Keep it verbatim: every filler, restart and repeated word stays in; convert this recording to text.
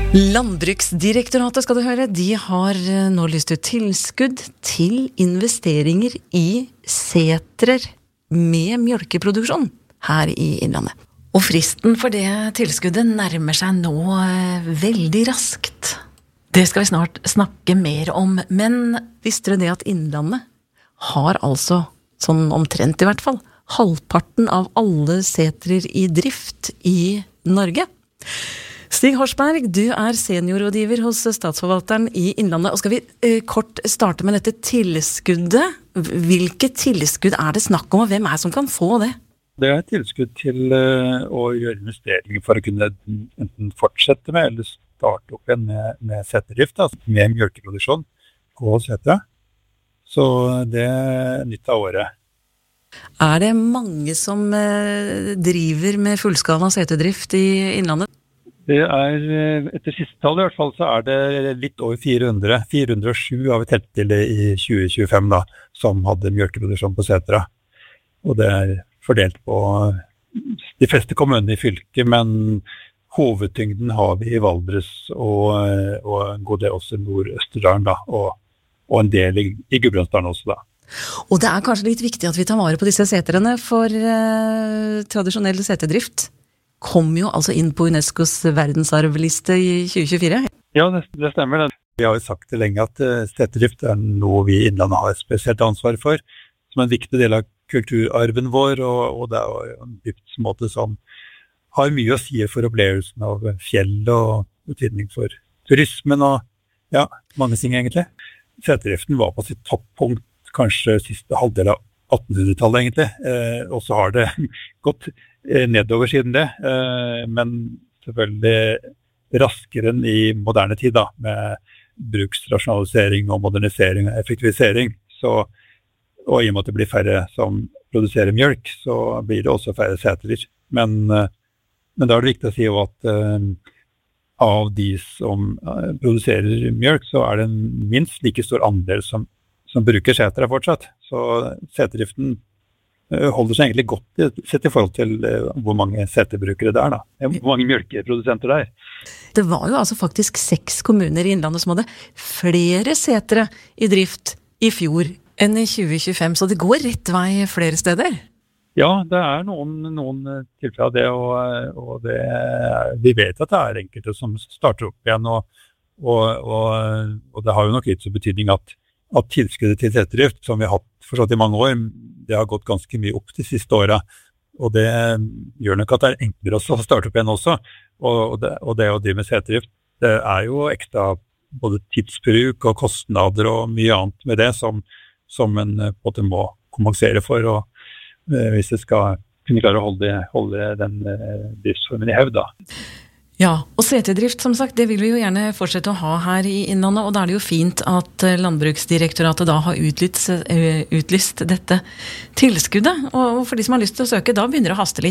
Landbruksdirektoratet skal du høre, de har nå lyst ut tilskudd til investeringer i setrer med mjølkeproduksjon her i Innlandet. Og fristen for det tilskuddet nærmer seg nå veldig raskt. Det skal vi snart snakke mer om, men visste du det at Innlandet har altså, sånn omtrent i hvert fall, halvparten av alle setrer i drift i Norge? Stig Horsberg, du er seniorrådgiver hos Statsforvalteren i Innlandet, og skal vi eh, kort starte med dette tilskuddet? Hvilke tilskudd er det snakk om, og hvem er det som kan få det? Det er et tilskudd til uh, å gjøre investeringer for å kunne enten fortsette med, eller starte opp igjen med, med seterdrift, altså med mjølkeproduksjon på setra. Så det er nytt av året. Er det mange som uh, driver med fullskala seterdrift i Innlandet? Det er, etter siste tall i hvert fall, så er det litt over fire hundre. fire hundre og sju har vi telt til det i tjue tjuefem da, som hadde mjølkeproduksjon på setra. Og det er fordelt på de fleste kommunene i fylket, men hovedtyngden har vi i Valdres og, og en god del også i Nord-Østerdalen da, og, og en del i, i Gudbrandsdalen også da. Og det er kanskje litt viktig at vi tar vare på disse setrene, for eh, tradisjonell seterdrift kom jo altså inn på UNESCOs verdensarvliste i tjue tjuefire. Ja, det, det stemmer. Vi har jo sagt det lenge at uh, seterdrift er noe vi i Innlandet har et spesielt ansvar for, som en viktig del av kulturarven vår, og, og det er jo en driftsmåte som har mye å si for opplevelsen av fjell og betydning for turismen og ja, mange ting egentlig. Seterdriften var på sitt toppunkt kanskje siste halvdel av attenhundretallet egentlig, eh, og så har det gått eh, nedover siden det, eh, men selvfølgelig raskere enn i moderne tid da, med bruksrasjonalisering og modernisering og effektivisering. Så, og i og med at det blir færre som produserer mjølk, så blir det også færre setrer. Men, eh, men da er det viktig å si jo at eh, av de som eh, produserer mjølk, så er det en minst like stor andel som som bruker setra fortsatt. Så seterdriften holder seg egentlig godt sett i forhold til hvor mange seterbrukere det er da. Hvor mange mjølkeprodusenter det er. Det var jo altså faktisk seks kommuner i Innlandet som hadde flere setre i drift i fjor enn i tjue tjuefem, så det går rett vei flere steder. Ja, det er noen, noen tilfeller av det, og, og det, vi vet at det er enkelte som starter opp igjen, og, og, og, og det har jo nok litt så betydning at at tilskuddet til seterdrift, som vi har hatt forstått i mange år, det har gått ganske mye opp de siste årene, og det gjør nok at det er enklere å starte opp igjen også, og det, og det å drive med seterdrift, det er jo ekstra både tidsbruk og kostnader og mye annet med det som, som en på en måte må kompensere for, og eh, hvis det skal kunne klare å holde, holde den eh, driftsformen i hevd da. Ja, og seterdrift, som sagt, det vil vi jo gjerne fortsette å ha her i Innlandet, og da er det jo fint at Landbruksdirektoratet da har utlyst, utlyst dette tilskuddet, og for de som har lyst til å søke, da begynner det å haste litt.